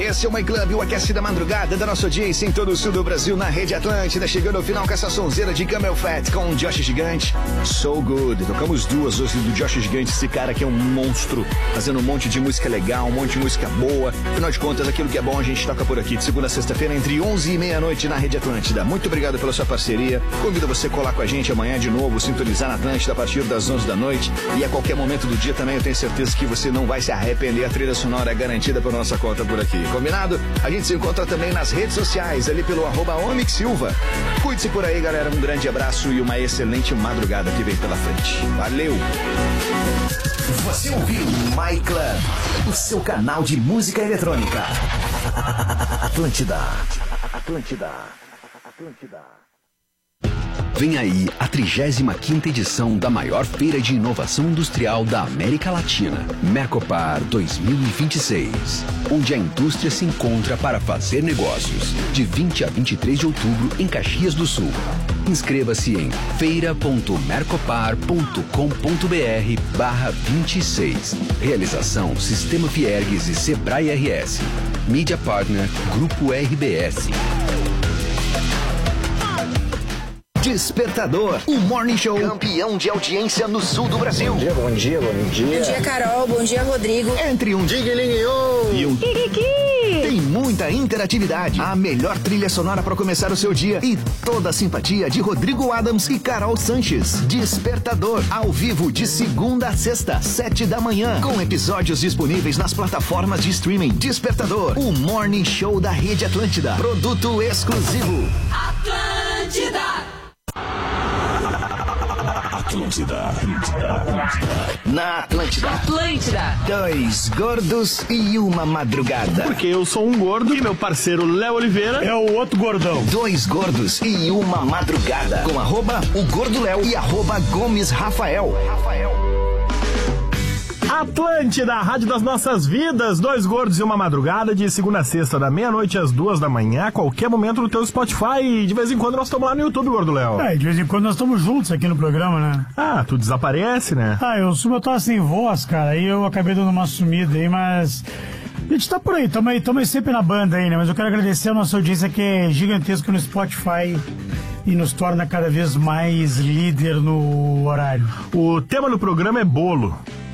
Esse é o My Club, o aquece da madrugada da nossa audiência em todo o sul do Brasil, na Rede Atlântida. Chegando ao final com essa sonzeira de Camel Fat com o Josh Gigante. So Good. Tocamos duas hoje do Josh Gigante, esse cara que é um monstro, fazendo um monte de música legal, um monte de música boa. Afinal de contas, aquilo que é bom a gente toca por aqui, de segunda a sexta-feira, entre 11 e meia-noite na Rede Atlântida. Muito obrigado pela sua parceria. Convido você a colar com a gente amanhã de novo, sintonizar na Atlântida a partir das 11 da noite. E a qualquer momento do dia também eu tenho certeza que você não vai se arrepender. A trilha sonora é garantida por nossa conta por aqui. Combinado? A gente se encontra também nas redes sociais, ali pelo @Omix Silva. Cuide-se por aí, galera. Um grande abraço e uma excelente madrugada que vem pela frente. Valeu! Você ouviu My Club, o seu canal de música eletrônica. Atlântida. Atlântida. Atlântida. Vem aí a 35ª edição da maior feira de inovação industrial da América Latina, Mercopar 2026, onde a indústria se encontra para fazer negócios, de 20 a 23 de outubro em Caxias do Sul. Inscreva-se em feira.mercopar.com.br/26. Realização Sistema Fiergues e Sebrae RS. Mídia Partner Grupo RBS. Despertador, o Morning Show campeão de audiência no sul do Brasil. Bom dia, bom dia, bom dia. Bom dia, Carol. Bom dia, Rodrigo. Entre um Diguelinho e um Kikiki. Tem muita interatividade, a melhor trilha sonora para começar o seu dia e toda a simpatia de Rodrigo Adams e Carol Sanches. Despertador, ao vivo de segunda a sexta, 7 da manhã, com episódios disponíveis nas plataformas de streaming. Despertador, o Morning Show da Rede Atlântida. Produto exclusivo. Atlântida. Atlântida. Na Atlântida. Atlântida. Dois gordos e uma madrugada. Porque eu sou um gordo e meu parceiro Léo Oliveira é o outro gordão. Dois gordos e uma madrugada. Com @o Gordo Léo e @Gomes Rafael. Atlântida, a rádio das nossas vidas. Dois gordos e uma madrugada, de segunda a sexta, da meia-noite às 2 da manhã, a qualquer momento no teu Spotify. E de vez em quando nós estamos lá no YouTube, Gordo Léo. De vez em quando nós estamos juntos aqui no programa, né? Ah, tu desaparece, né? Eu tava sem voz, cara, aí eu acabei dando uma sumida aí, mas... A gente tá por aí, tamo aí sempre na banda aí, né? Mas eu quero agradecer a nossa audiência que é gigantesca no Spotify e nos torna cada vez mais líder no horário. O tema do programa é bolo.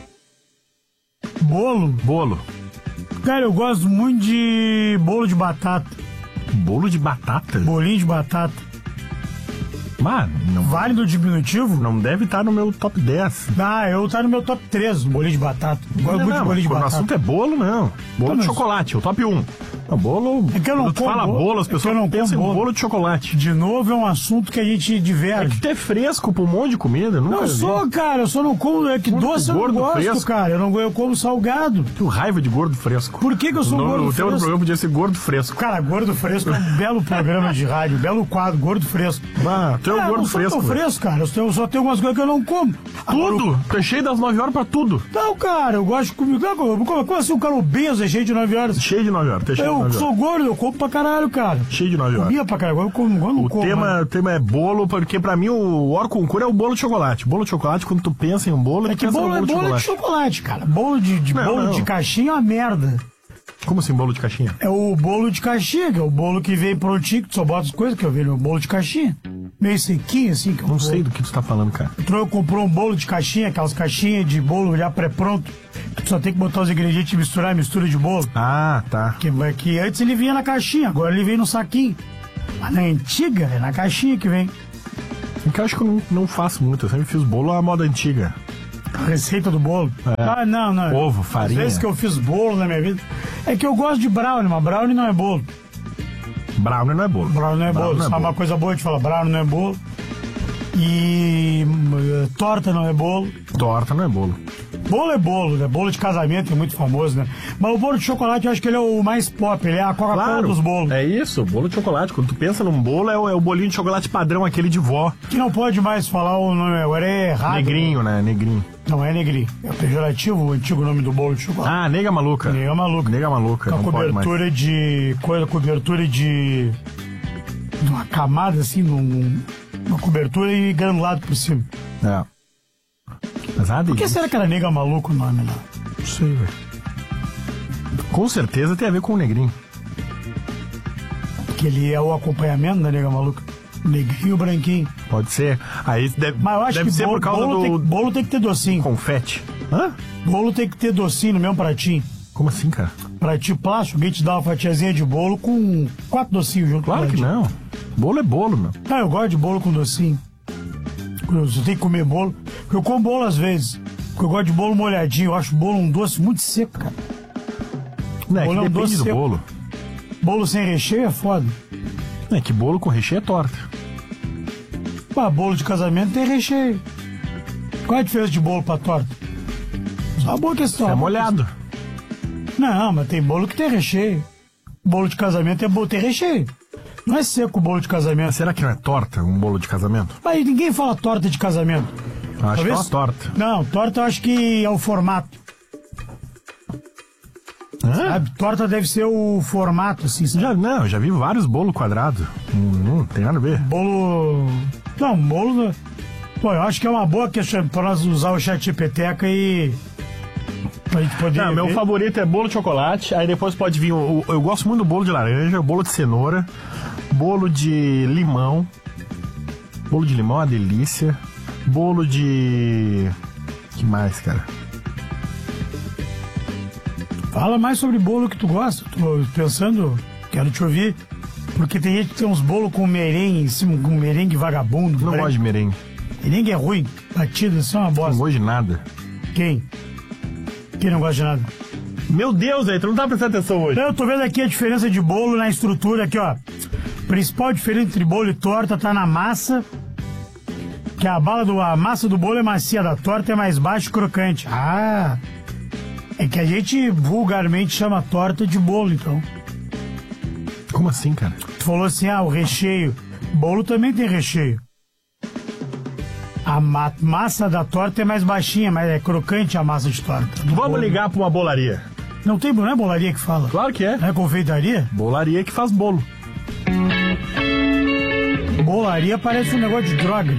Bolo? Bolo. Cara, eu gosto muito de bolo de batata. Bolo de batata? Bolinho de batata. Mano, não... Vale do diminutivo? Não deve estar no meu top 10. Eu tá no meu top 3, bolinho de batata. Gosto muito de bolinho de batata. O assunto é bolo, não. Bolo de chocolate, é o top 1. Não, bolo... É que eu não como fala bolo, as pessoas não pensam em bolo de chocolate. De novo, é um assunto que a gente diverge. É que tu é fresco pra um monte de comida, nunca eu sou, cara, eu só não como, é que doce eu não gosto, fresco. Cara, eu como salgado. Tenho raiva de gordo fresco. Por que eu sou gordo fresco? O tema do programa podia ser gordo fresco. Cara, gordo fresco é um belo programa de rádio, belo quadro, gordo fresco. Tu é um gordo fresco. Eu sou fresco, cara, eu só tenho algumas coisas que eu não como. Tudo? Tu é cheio das 9 horas pra tudo. Não, cara, eu gosto de comer. Como assim um cara obeso é cheio de 9 horas? Cheio de 9 horas, Eu sou gordo, eu como pra caralho, cara. Cheio de 9 horas. Comia pra caralho, agora eu não como. O tema é bolo, porque pra mim o Orconcur é o bolo de chocolate. Bolo de chocolate, quando tu pensa em um bolo, é que bolo é bolo de chocolate, cara. Bolo de caixinha é uma merda. Como assim, bolo de caixinha? É o bolo de caixinha, que é o bolo que vem prontinho, que tu só bota as coisas, que eu vejo o bolo de caixinha. Meio sequinho, assim. Que não sei do que tu tá falando, cara. Eu comprou um bolo de caixinha, aquelas caixinhas de bolo já pré-pronto. Tu só tem que botar os ingredientes e misturar, mistura de bolo. Ah, tá. Que antes ele vinha na caixinha, agora ele vem no saquinho. Mas na antiga, é na caixinha que vem. Eu acho que eu não faço muito, eu sempre fiz bolo à moda antiga. A receita do bolo? Não. Ovo, farinha. Às vezes que eu fiz bolo na minha vida. É que eu gosto de brownie, mas brownie não é bolo. Brownie não é bolo. Brownie não é bolo. Só uma coisa boa de falar, brownie não é bolo. E torta não é bolo. Torta não é bolo. Bolo é bolo, né? Bolo de casamento é muito famoso, né? Mas o bolo de chocolate eu acho que ele é o mais pop, ele é a Coca-Cola dos bolos. É isso, bolo de chocolate. Quando tu pensa num bolo, é o bolinho de chocolate padrão, aquele de vó. Que não pode mais falar o nome, agora é errado. Negrinho, né? Negrinho. Não é negrinho. É o pejorativo, o antigo nome do bolo de chocolate. Ah, nega maluca. Nega maluca. Nega maluca. Com a cobertura de... cobertura de... uma camada assim, uma cobertura e granulado por cima. É. Mas por que será que era nega maluco o nome, né? Não sei, velho. Com certeza tem a ver com o negrinho. Que ele é o acompanhamento da nega maluca. Negrinho, branquinho. Pode ser. Aí deve, Mas eu acho deve que ser por causa do bolo tem que ter docinho. confete. Hã? Bolo tem que ter docinho no mesmo pratinho. Como assim, cara? Pratinho plástico, alguém te dá uma fatiazinha de bolo com 4 docinhos junto. Claro que não. Bolo é bolo, meu. Ah, eu gosto de bolo com docinho. Você tem que comer bolo. Eu como bolo às vezes. Porque eu gosto de bolo molhadinho. Eu acho bolo um doce muito seco, cara. Não, é que Bolo é um depende doce do seco. bolo. Bolo sem recheio é foda. É que bolo com recheio é torta. Ah, bolo de casamento tem recheio. Qual é a diferença de bolo pra torta? Só uma boa questão. É molhado. Não, mas tem bolo que tem recheio. Bolo de casamento é bolo tem recheio. Não é seco o bolo de casamento. Será que não é torta, um bolo de casamento? Mas ninguém fala torta de casamento. Acho que é Talvez- uma torta. Não, torta eu acho que é o formato. Hã? Sabe? Torta deve ser o formato, assim, sabe? Eu já vi vários bolos quadrados. Não tem nada a ver. Bolo. Não, bolo. Pô, eu acho que é uma boa questão pra nós usar o chat peteca e. Pra gente poder. Não, meu ver. favorito é bolo de chocolate. Aí depois pode vir. Eu gosto muito do bolo de laranja, bolo de cenoura, bolo de limão. Bolo de limão é uma delícia. Bolo de. Que mais, cara? Fala mais sobre bolo que tu gosta. Tô pensando, quero te ouvir. Porque tem gente que tem uns bolos com merengue em cima, com merengue vagabundo. Não gosto de merengue. Merengue é ruim, batido, isso é uma Não bosta. gosto de nada. Quem? Quem não gosta de nada? Meu Deus, aí, tu não tá prestando atenção hoje. Eu tô vendo aqui a diferença de bolo na estrutura aqui, ó. Principal diferença entre bolo e torta tá na massa. Que a massa do bolo é macia, da torta é mais baixa e crocante. Ah, é que a gente vulgarmente chama torta de bolo, então. Como assim, cara? Tu falou assim, o recheio. Bolo também tem recheio. A massa da torta é mais baixinha, mas é crocante a massa de torta. Do Vamos bolo. ligar pra uma bolaria. Não é bolaria que fala? Claro que é. Não é confeitaria? Bolaria que faz bolo. Bolaria parece um negócio de droga.